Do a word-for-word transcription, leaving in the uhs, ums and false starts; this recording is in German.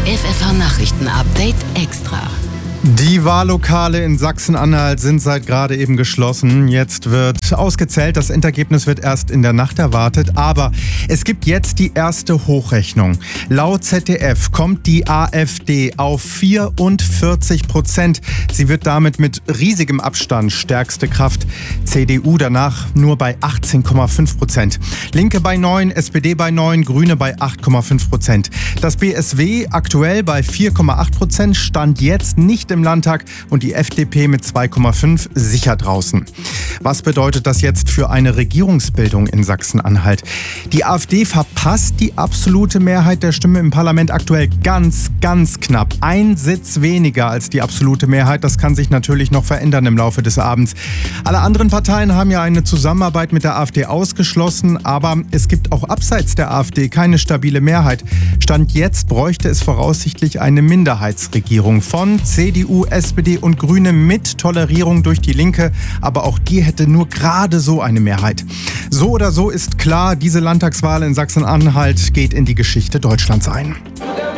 F F H-Nachrichten-Update extra. Die Wahllokale in Sachsen-Anhalt sind seit gerade eben geschlossen. Jetzt wird ausgezählt. Das Endergebnis wird erst in der Nacht erwartet. Aber es gibt jetzt die erste Hochrechnung. Laut Z D F kommt die AfD auf vierundvierzig Prozent. Sie wird damit mit riesigem Abstand stärkste Kraft. C D U danach nur bei achtzehn Komma fünf Prozent. Linke bei neun, S P D bei neun, Grüne bei acht Komma fünf Prozent. Das B S W aktuell bei vier Komma acht Prozent, stand jetzt nicht im Landtag, und die F D P mit zwei Komma fünf sicher draußen. Was bedeutet das jetzt für eine Regierungsbildung in Sachsen-Anhalt? Die AfD verpasst die absolute Mehrheit der Stimme im Parlament aktuell ganz, ganz knapp. Ein Sitz weniger als die absolute Mehrheit. Das kann sich natürlich noch verändern im Laufe des Abends. Alle anderen Parteien haben ja eine Zusammenarbeit mit der AfD ausgeschlossen, aber es gibt auch abseits der AfD keine stabile Mehrheit. Stand jetzt bräuchte es voraussichtlich eine Minderheitsregierung von C D U, S P D und Grüne mit Tolerierung durch die Linke, aber auch die hätte nur gerade so eine Mehrheit. So oder so ist klar, diese Landtagswahl in Sachsen-Anhalt geht in die Geschichte Deutschlands ein.